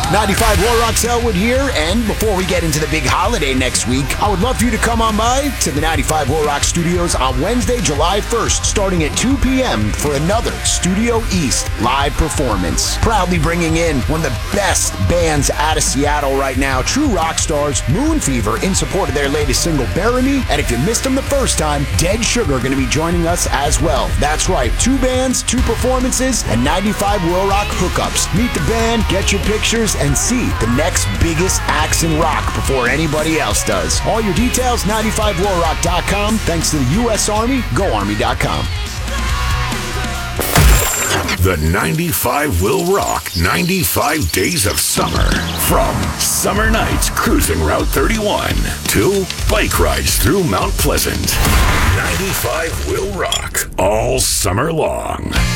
95 War Rocks Elwood here, and before we get into the big holiday next week, I would love for you to come on by to the 95 War Rock Studios on Wednesday, July 1st, starting at 2 p.m. for another Studio East live performance. Proudly bringing in one of the best bands out of Seattle right now, true rock stars, Moon Fever, in support of their latest single, Bury Me, and if you missed them the first time, Dead Sugar are going to be joining us as well. That's right, 2 bands, 2 performances, and 95 War Rock hookups. Meet the band, get your pictures, and see the next biggest acts in rock before anybody else does. All your details, 95warrock.com. Thanks to the U.S. Army, GoArmy.com. The 95 will rock 95 days of summer. From summer nights cruising Route 31 to bike rides through Mount Pleasant. 95 will rock all summer long.